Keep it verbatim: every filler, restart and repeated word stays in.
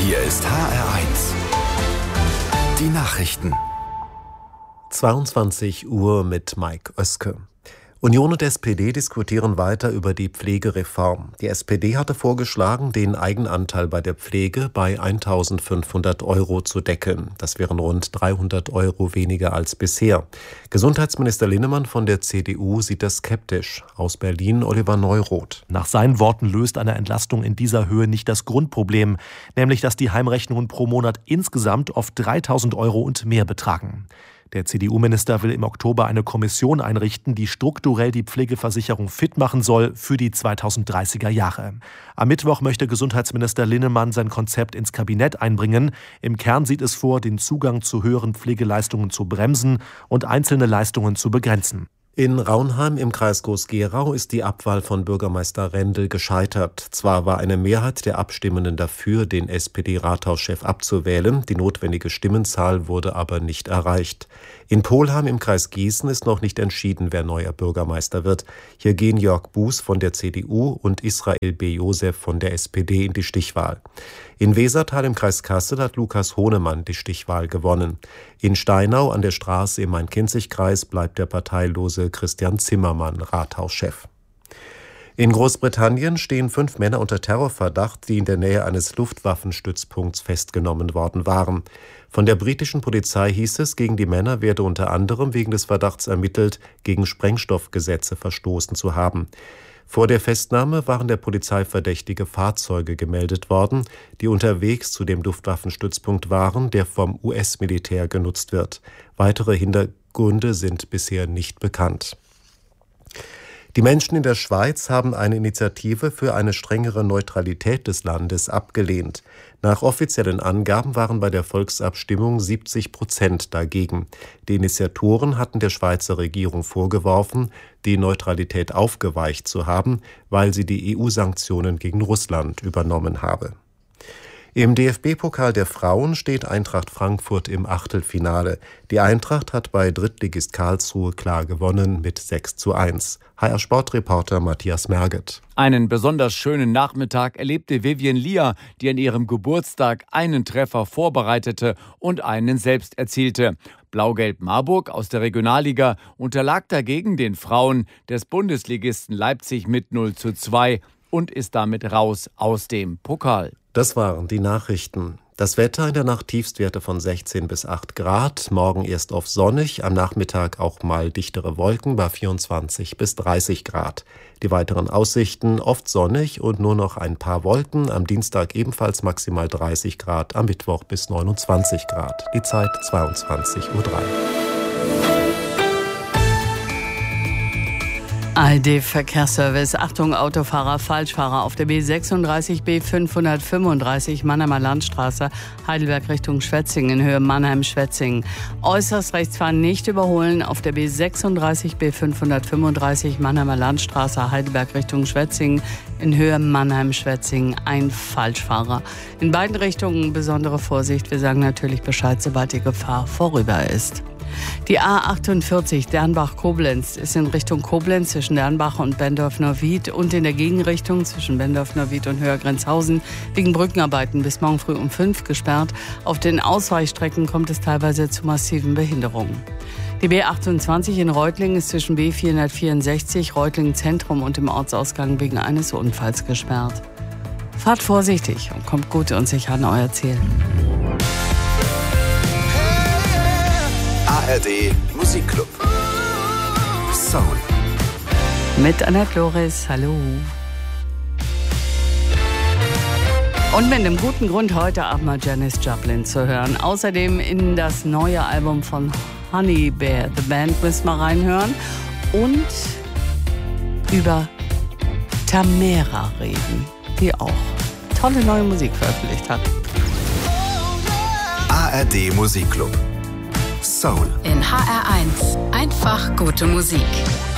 Hier ist H R eins. Die Nachrichten. zweiundzwanzig Uhr mit Mike Oeske. Union und S P D diskutieren weiter über die Pflegereform. Die S P D hatte vorgeschlagen, den Eigenanteil bei der Pflege bei eintausendfünfhundert Euro zu deckeln. Das wären rund dreihundert Euro weniger als bisher. Gesundheitsminister Linnemann von der C D U sieht das skeptisch. Aus Berlin Oliver Neuroth. Nach seinen Worten löst eine Entlastung in dieser Höhe nicht das Grundproblem, nämlich dass die Heimrechnungen pro Monat insgesamt oft dreitausend Euro und mehr betragen. Der C D U-Minister will im Oktober eine Kommission einrichten, die strukturell die Pflegeversicherung fit machen soll für die zweitausenddreißiger Jahre. Am Mittwoch möchte Gesundheitsminister Linnemann sein Konzept ins Kabinett einbringen. Im Kern sieht es vor, den Zugang zu höheren Pflegeleistungen zu bremsen und einzelne Leistungen zu begrenzen. In Raunheim im Kreis Groß-Gerau ist die Abwahl von Bürgermeister Rendel gescheitert. Zwar war eine Mehrheit der Abstimmenden dafür, den S P D-Rathauschef abzuwählen, die notwendige Stimmenzahl wurde aber nicht erreicht. In Polheim im Kreis Gießen ist noch nicht entschieden, wer neuer Bürgermeister wird. Hier gehen Jörg Buß von der C D U und Israel B. Josef von der S P D in die Stichwahl. In Wesertal im Kreis Kassel hat Lukas Hohnemann die Stichwahl gewonnen. In Steinau an der Straße im Main-Kinzig-Kreis bleibt der parteilose Christian Zimmermann Rathauschef. In Großbritannien stehen fünf Männer unter Terrorverdacht, die in der Nähe eines Luftwaffenstützpunkts festgenommen worden waren. Von der britischen Polizei hieß es, gegen die Männer werde unter anderem wegen des Verdachts ermittelt, gegen Sprengstoffgesetze verstoßen zu haben. Vor der Festnahme waren der Polizei verdächtige Fahrzeuge gemeldet worden, die unterwegs zu dem Luftwaffenstützpunkt waren, der vom U S-Militär genutzt wird. Weitere Hintergründe sind bisher nicht bekannt. Die Menschen in der Schweiz haben eine Initiative für eine strengere Neutralität des Landes abgelehnt. Nach offiziellen Angaben waren bei der Volksabstimmung siebzig Prozent dagegen. Die Initiatoren hatten der Schweizer Regierung vorgeworfen, die Neutralität aufgeweicht zu haben, weil sie die E U-Sanktionen gegen Russland übernommen habe. Im D F B-Pokal der Frauen steht Eintracht Frankfurt im Achtelfinale. Die Eintracht hat bei Drittligist Karlsruhe klar gewonnen mit sechs zu eins. H R-Sportreporter Matthias Merget. Einen besonders schönen Nachmittag erlebte Vivien Lier, die an ihrem Geburtstag einen Treffer vorbereitete und einen selbst erzielte. Blau-Gelb Marburg aus der Regionalliga unterlag dagegen den Frauen des Bundesligisten Leipzig mit null zu zwei und ist damit raus aus dem Pokal. Das waren die Nachrichten. Das Wetter in der Nacht Tiefstwerte von sechzehn bis acht Grad, morgen erst oft sonnig, am Nachmittag auch mal dichtere Wolken bei vierundzwanzig bis dreißig Grad. Die weiteren Aussichten oft sonnig und nur noch ein paar Wolken, am Dienstag ebenfalls maximal dreißig Grad, am Mittwoch bis neunundzwanzig Grad. Die Zeit zweiundzwanzig Uhr drei. A R D-Verkehrsservice. Achtung, Autofahrer, Falschfahrer auf der B sechsunddreißig B fünfhundertfünfunddreißig Mannheimer Landstraße, Heidelberg Richtung Schwetzingen in Höhe Mannheim-Schwetzingen. Äußerst rechts fahren, nicht überholen auf der B sechsunddreißig B fünfhundertfünfunddreißig Mannheimer Landstraße, Heidelberg Richtung Schwetzingen in Höhe Mannheim-Schwetzingen. Ein Falschfahrer. In beiden Richtungen besondere Vorsicht. Wir sagen natürlich Bescheid, sobald die Gefahr vorüber ist. Die A achtundvierzig Dernbach-Koblenz ist in Richtung Koblenz zwischen Dernbach und Bendorf-Neuwied und in der Gegenrichtung zwischen Bendorf-Neuwied und Höhergrenzhausen wegen Brückenarbeiten bis morgen früh um fünf gesperrt. Auf den Ausweichstrecken kommt es teilweise zu massiven Behinderungen. Die B achtundzwanzig in Reutlingen ist zwischen B vierhundertvierundsechzig Reutlingen Zentrum und dem Ortsausgang wegen eines Unfalls gesperrt. Fahrt vorsichtig und kommt gut und sicher an euer Ziel. A R D Musikclub. Soul. Mit Annette Loris, hallo. Und mit einem guten Grund heute Abend mal Janis Joplin zu hören. Außerdem in das neue Album von Honey Bear, The Band, müssen wir reinhören. Und über Tamera reden, die auch tolle neue Musik veröffentlicht hat. A R D Musikclub. Soul. In H R eins. Einfach gute Musik.